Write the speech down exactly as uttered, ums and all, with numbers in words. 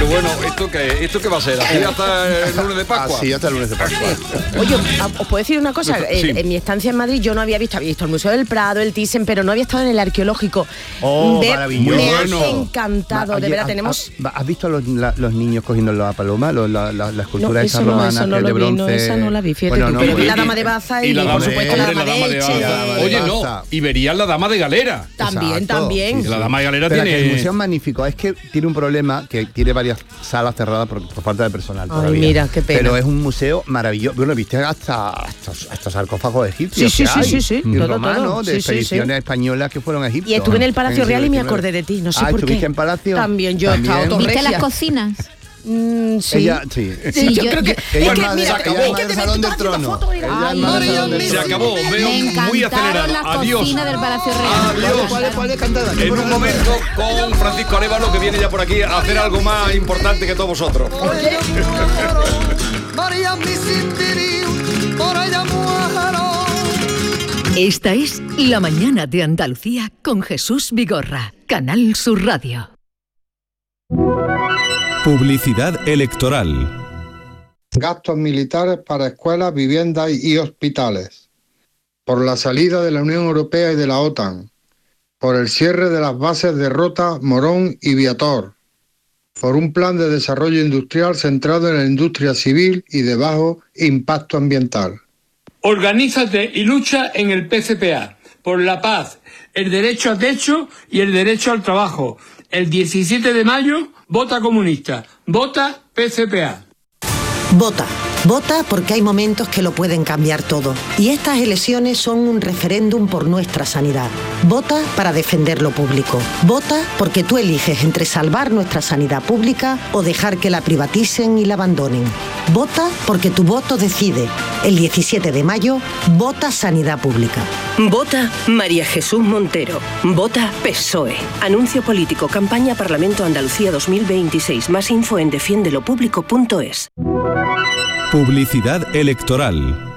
Pero bueno, ¿esto qué, ¿esto qué va a ser? ¿Así hasta el lunes de Pascua? Así hasta el lunes de Pascua. Oye, os puedo decir una cosa. Sí. En, en mi estancia en Madrid yo no había visto, había visto el Museo del Prado, el Thyssen, pero no había estado en el arqueológico. Oh, De- maravilloso. Me Bueno. ha encantado, Ma- de oye, verdad, ¿has- tenemos... has- ¿Has visto a los, la- los niños cogiendo la paloma? Los- la, la, la escultura No, esa eso no, romana eso no que lo de vi, bronce. no, esa no la vi, fíjate tú, pero vi la dama de Baza y, la por dama- supuesto la hombre, dama de Elche. Baza. de Oye, no, Baza. y verías la dama de Galera. También, Exacto. también. Sí, La dama de Galera Pero tiene... que el museo es magnífico, es que tiene un problema que tiene varias salas cerradas por, por falta de personal Ay, todavía. mira, qué pena. Pero es un museo maravilloso. Bueno, viste hasta, hasta, hasta sarcófagos egipcios. Sí, sí, que sí, hay, sí, sí, y todo, romanos, todo. de Sí, sí, expediciones sí. españolas que fueron a Egipto. Y estuve en el Palacio el Real y me siglo acordé diecinueve. de ti, no sé Ah, por qué. ¿estuviste en Palacio? También yo he También. estado ¿Viste torregia. las cocinas? Mm, sí. Ella, sí. Sí, yo yo- creo que... Ella es es que, madre- mira, se acabó. ella es es madre que del te Salón ves del tú haciendo Trono. fotos y- Ella es Ay, madre del Salón del Se Trono. acabó, Me veo muy acelerado. encantaron las Adiós. cocinas del Palacio Real. Adiós. ¿Cuál es, cuál es cantada? En un momento con Francisco Arévalo, que viene ya por aquí a hacer algo más importante que todos vosotros. Esta es La Mañana de Andalucía con Jesús Vigorra, Canal Sur Radio. Publicidad electoral. Gastos militares para escuelas, viviendas y hospitales. Por la salida de la Unión Europea y de la OTAN. Por el cierre de las bases de Rota, Morón y Viator. Por un plan de desarrollo industrial centrado en la industria civil y de bajo impacto ambiental. Organízate y lucha en el P C P A por la paz, el derecho a techo y el derecho al trabajo. El diecisiete de mayo, vota comunista, vota P C P A. Vota. Vota porque hay momentos que lo pueden cambiar todo. Y estas elecciones son un referéndum por nuestra sanidad. Vota para defender lo público. Vota porque tú eliges entre salvar nuestra sanidad pública o dejar que la privaticen y la abandonen. Vota porque tu voto decide. El diecisiete de mayo, vota Sanidad Pública. Vota María Jesús Montero. Vota P S O E. Anuncio político. Campaña Parlamento Andalucía dos mil veintiséis. Más info en defiendelopublico punto es. Publicidad electoral.